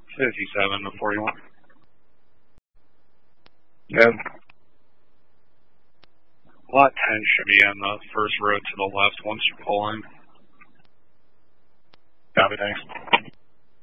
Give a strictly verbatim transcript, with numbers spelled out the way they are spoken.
fifty-seven to forty-one. Good. Lot ten should be on the first road to the left once you pull in. Copy, thanks.